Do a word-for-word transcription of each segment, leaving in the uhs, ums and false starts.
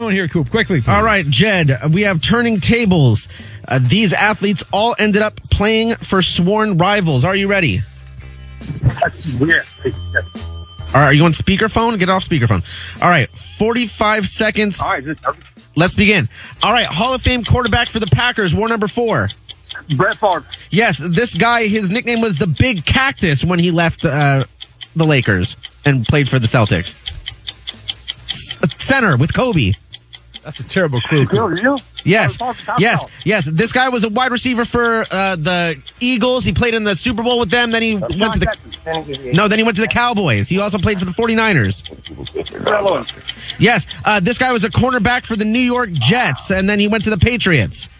one here, Coop. Quickly, please. All right, Jed, we have turning tables. Uh, these athletes all ended up playing for sworn rivals. Are you ready? Yeah. All right, are you on speakerphone? Get off speakerphone. All right, forty-five seconds. All right. This, Let's begin. All right, Hall of Fame quarterback for the Packers, war number four. Brett Favre. Yes, this guy, his nickname was the Big Cactus when he left uh, the Lakers and played for the Celtics. S- center with Kobe. That's a terrible clue. Coop. Yes, yes, yes. This guy was a wide receiver for uh, the Eagles. He played in the Super Bowl with them. Then he went to the no. Then he went to the Cowboys. He also played for the forty-niners. Yes, uh, this guy was a cornerback for the New York Jets, and then he went to the Patriots.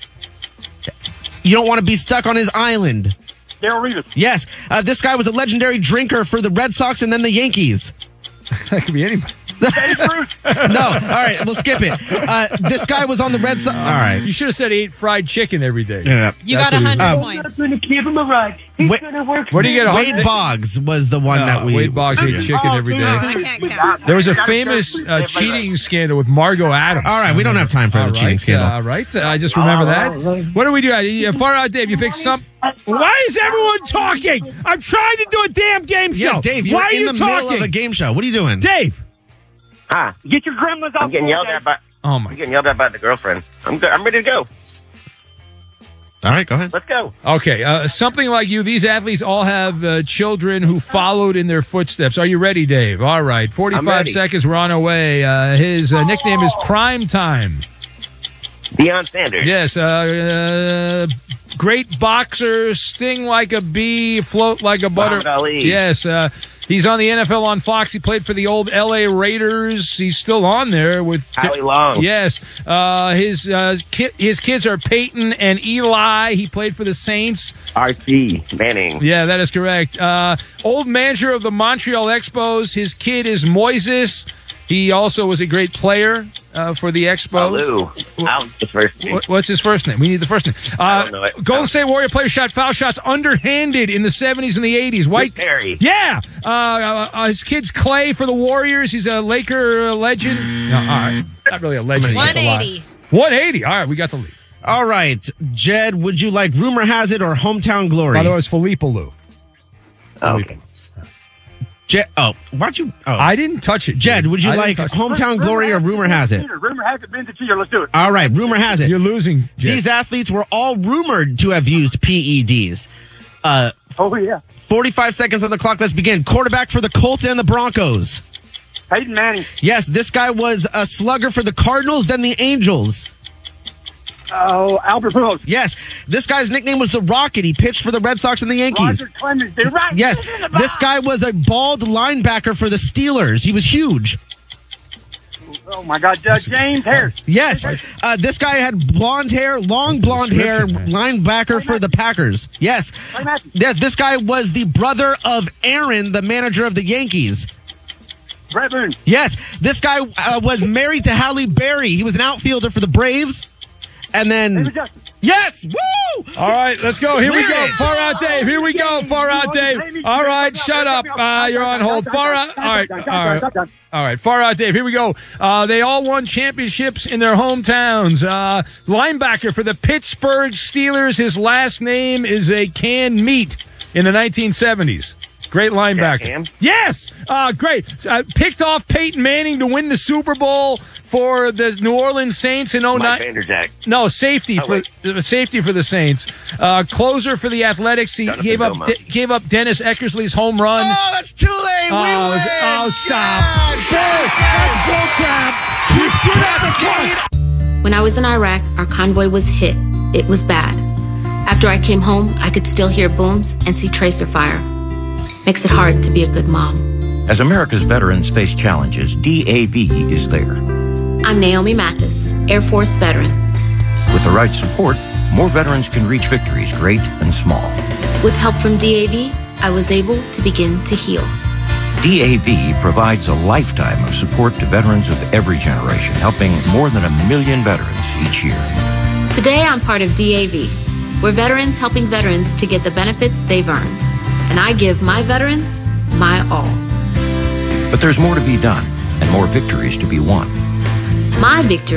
You don't want to be stuck on his island. Darrell Revis. Yes, uh, this guy was a legendary drinker for the Red Sox and then the Yankees. That could be anybody. No, all right, we'll skip it. Uh, this guy was on the Red Sox. All right. You should have said he ate fried chicken every day. Yeah. You That's got one what he hundred was. points. I'm going to give him a ride. He's Wait- going to work. Where do you get a Wade hundred? Boggs was the one No, that we... Wade Boggs ate chicken every day. I can't count. There was a famous uh, cheating scandal with Margot Adams. All right, we don't have time for All the cheating right, scandal. uh, all right, uh, I just remember that. What do we do? Uh, Far Out Dave, you pick some... Why is everyone talking? I'm trying to do a damn game show. Yeah, Dave, you're Why are in you the talking? middle of a game show. What are you doing? Dave. Hi. Get your gremlins off. I'm getting yelled at by. Oh, my I'm getting yelled at by the girlfriend. I'm good. I'm ready to go. All right, go ahead. Let's go. Okay, uh, something like you, these athletes all have uh, children who followed in their footsteps. Are you ready, Dave? All right, forty-five ready. seconds, we're on our way. Uh, his uh, nickname is Prime Time. Deion Sanders. Yes, uh, uh, great boxer, sting like a bee, float like a butter. Muhammad Ali. Yes, uh, he's on the N F L on Fox. He played for the old L A Raiders. He's still on there with Howie Long. Yes, uh, his uh, ki- his kids are Peyton and Eli. He played for the Saints. R C Manning. Yeah, that is correct. Uh, old manager of the Montreal Expos. His kid is Moises. He also was a great player uh, for the Expos. Lou. Al's the first name. What- What's his first name? We need the first name. Uh, I don't know it. Golden State Warrior player shot foul shots underhanded in the seventies and the eighties. White Rick Perry. Yeah. Uh, uh, his kid's Clay for the Warriors. He's a Laker legend. No, all right. Not really a legend. That's a lie. one eighty. one eighty. All right, we got the lead. All right, Jed, would you like Rumor Has It or Hometown Glory? By the way, it was Felipe Lou. Okay. Jed, oh, why'd you... Oh. I didn't touch it. Jed, would you I like didn't touch it. Hometown Glory or Rumor Has It? Rumor has it been the cheater. Let's do it. All right, Rumor Has It. You're losing, Jed. These athletes were all rumored to have used P E Ds. Uh, Oh, yeah. forty-five seconds on the clock. Let's begin. Quarterback for the Colts and the Broncos. Peyton Manning. Yes, this guy was a slugger for the Cardinals, then the Angels. Oh, Albert Pujols. Yes, this guy's nickname was the Rocket. He pitched for the Red Sox and the Yankees. Roger Clemens. They're right. Yes, this guy was a bald linebacker for the Steelers. He was huge. Oh, my God. Uh, James Harris. Yes, uh, this guy had blonde hair, long blonde hair, Description, man. linebacker for the Packers. Yes, Clay Matthews. yes, this guy was the brother of Aaron, the manager of the Yankees. Brett Boone. Yes, this guy uh, was married to Halle Berry. He was an outfielder for the Braves. And then, David Justice. yes, woo! All right, let's go. Here we go. Clear it. Far out, Dave. Here we go. Far out, Dave. All right, shut up. Uh, you're on hold. Far out. All right, all right, all right. Far out, Dave. Here we go. Uh, they all won championships in their hometowns. Uh, linebacker for the Pittsburgh Steelers. His last name is a canned meat in the nineteen seventies. Great linebacker. Ham? Yes, uh, great. Uh, picked off Peyton Manning to win the Super Bowl for the New Orleans Saints in oh nine. Mike Vanderjagt. No, safety Oh, for wait. uh, safety for the Saints. Uh, closer for the Athletics. He Jonathan gave up Vilma. de- gave up Dennis Eckersley's home run. Oh, that's too late. Oh, we win. oh, stop. Yeah. You should have When I was in Iraq, our convoy was hit. It was bad. After I came home, I could still hear booms and see tracer fire. Makes it hard to be a good mom. As America's veterans face challenges, D A V is there. I'm Naomi Mathis, Air Force veteran. With the right support, more veterans can reach victories great and small. With help from D A V, I was able to begin to heal. D A V provides a lifetime of support to veterans of every generation, helping more than a million veterans each year. Today, I'm part of D A V. We're veterans helping veterans to get the benefits they've earned. And I give my veterans my all. But there's more to be done and more victories to be won. My victory